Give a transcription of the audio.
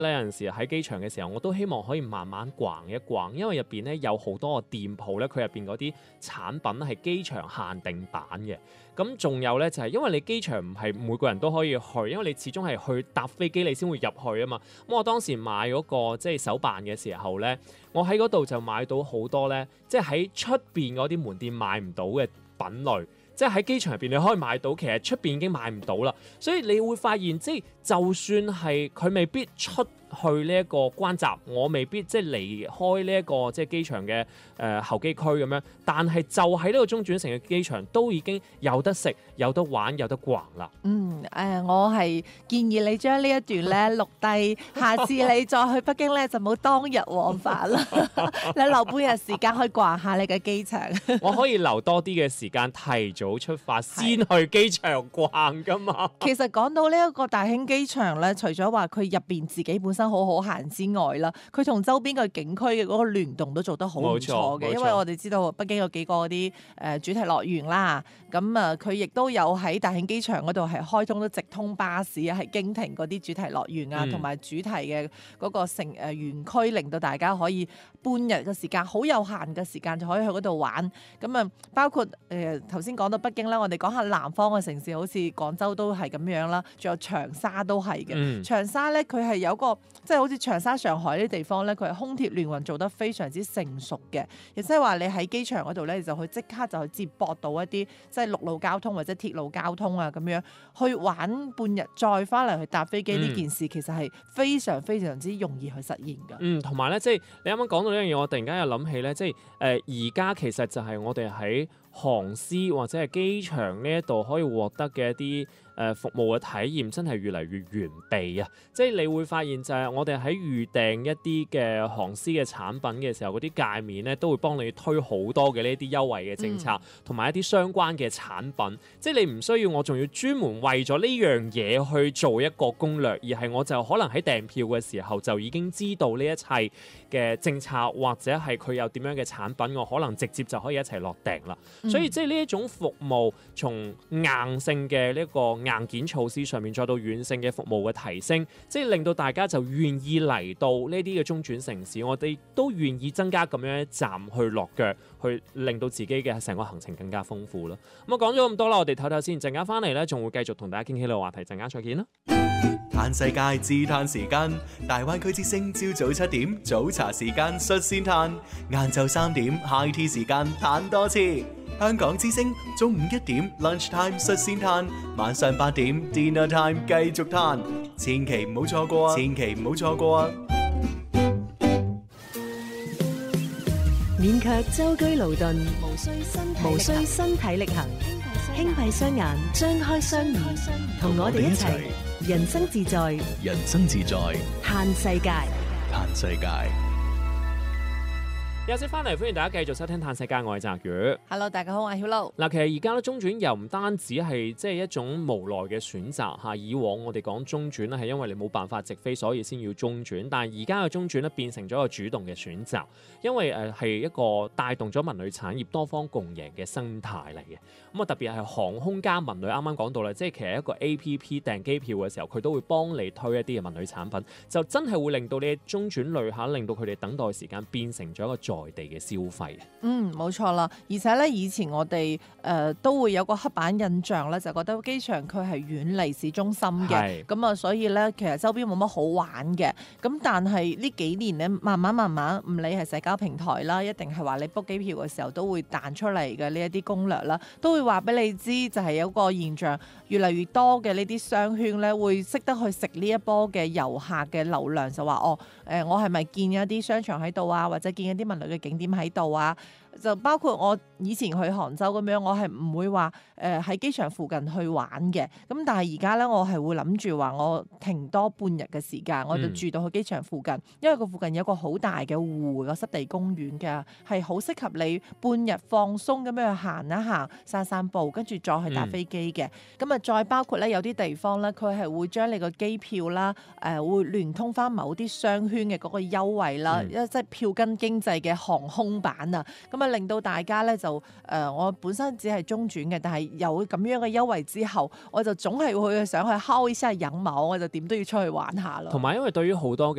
咧有陣時喺機場嘅時候，我都希望可以慢慢逛一逛，因為入邊咧有好多個店鋪咧，佢入邊嗰啲產品係機場限定版嘅。咁仲有咧就係因為你機場唔係每個人都可以去，因為你始終係去搭飛機你先會入去啊嘛。咁我當時買嗰個即係手辦嘅時候咧，我喺嗰度就買到好多咧，即係喺出邊嗰啲門店買唔到嘅品類。即係喺機場入邊你可以買到，其實出邊已經買唔到啦。所以你會發現，即係就算係佢未必出去呢一個關閘，我未必即係離開呢一個即係機場嘅候機區咁樣，但係就喺呢個中轉城嘅機場都已經有得食、有得玩、有得逛啦。 我係建議你將呢一段咧錄低，下次你再去北京咧就冇當日往返啦。你留半日時間去逛下你嘅機場。 我可以留多啲嘅時間提早出發，先去機場逛噶嘛。 其實講到呢一個大興機場咧，除咗話佢入邊自己本身好好行之外啦，佢同周邊嘅景區嘅嗰個聯動都做得好唔錯嘅。因為我哋知道北京有幾個嗰啲主題樂園啦，咁佢亦都有喺大興機場嗰度係開通咗直通巴士啊，係經停嗰啲主題樂園啊，同埋主題嘅嗰個園區，令到大家可以半日嘅時間，好有限嘅時間就可以去嗰度玩。咁包括頭先講到北京啦，我哋講下南方嘅城市，好似廣州都係咁樣啦，仲有長沙都係嘅。長沙咧，佢係有個即係好似長沙、上海呢啲地方咧，佢係空鐵聯運做得非常之成熟嘅，亦即係話你喺機場嗰度咧，就去即刻就去接駁到一啲即係陸路交通或者鐵路交通啊，咁樣去玩半日，再翻嚟去搭飛機呢件事，其實係非常非常之容易去實現㗎。 同埋咧，即係你啱啱講到呢樣嘢，我突然間又諗起咧，即係而家其實就係我哋喺航司或者係機場呢一度可以獲得嘅一啲服務嘅體驗真係越嚟越完備啊！即係你會發現就係我哋喺預訂一啲嘅航司嘅產品嘅時候，嗰啲界面咧都會幫你推好多嘅呢啲優惠嘅政策，同埋一啲相關嘅產品。即係你唔需要我仲要專門為咗呢樣嘢去做一個攻略，而係我就可能喺訂票嘅時候就已經知道呢一切嘅政策，或者係佢有點樣嘅產品，我可能直接就可以一齊落訂啦。所以即係呢一種服務，從硬性嘅呢個硬件措施上面，再到軟性嘅服務嘅提升，即係令到大家就願意嚟到呢啲嘅中轉城市，我哋都願意增加咁樣一站去落腳，去令到自己嘅成個行程更加豐富咯。咁我講咗咁多啦，我哋唞唞先，陣間翻嚟咧，仲會繼續同大家傾起呢個話題，陣間再見啦。 嘆世界自嘆時間，大灣區之聲朝早7點早茶時間率先嘆，晏晝3點 high tea 時間嘆多次。香港之聲中午1點 lunch time 率先嘆，晚上8點 dinner time 繼續嘆，千祈唔好錯過啊！千祈唔好錯過啊！ 免卻舟車勞頓，無需身體力行，輕閉雙眼，張開雙耳，同我哋一齊人生自在， 人生自在， 嘆世界， 嘆世界。 休息翻嚟，歡迎大家繼續收聽《嘆世界》，我係澤宇。 Hello， 大家好，我係曉露。 嗱，其實而家咧中轉又唔單止係即係一種無奈嘅選擇嚇。以往我哋講中轉咧係因為你冇辦法直飛，所以先要中轉。但係而家嘅中轉咧變成咗一個主動嘅選擇，因為係一個帶動咗文旅產業多方共贏嘅生態嚟嘅。咁啊特別係航空加文旅，啱啱講到啦，即係其實一個 APP 訂機票嘅時候，佢都會幫你推一啲嘅文旅產品，就真係會令到你中轉旅客令到佢哋等待時間變成咗一個在地嘅消費。 冇錯啦，而且咧以前我哋都會有個刻板印象咧，就覺得機場佢係遠離市中心嘅，咁啊所以咧其實周邊冇乜好玩嘅。咁但係呢幾年咧，慢慢唔理係社交平台啦，一定係話你 book 機票嘅時候都會彈出嚟嘅呢一啲攻略啦，都會話俾你知，就係有個現象，越嚟越多嘅呢啲商圈咧會識得去食呢一波嘅遊客嘅流量，就話我係咪見一啲商場喺度啊，或者見一啲文旅嘅景點喺度啊？就包括我以前去杭州咁樣，我係唔會話喺機場附近去玩嘅。咁但係而家咧，我係會諗住話我停多半日嘅時間，我就住到去機場附近，因為個附近有個好大嘅湖，個濕地公園嘅，係好適合你半日放鬆咁樣去行一行、散散步，跟住再去搭飛機嘅。咁啊，再包括咧有啲地方咧，佢係會將你個機票啦，會聯通翻某啲商圈嘅嗰個優惠啦，即係票根經濟嘅航空版啊。咁啊，令到大家咧就我本身只係中轉嘅，但係有咁樣嘅優惠之後，我就總係會想去敲一下羊毛，我就點都要出去玩下咯。 同埋因為對於好多嘅